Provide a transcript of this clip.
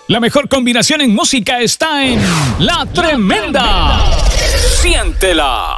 La mejor combinación en música está en La Tremenda. Siéntela.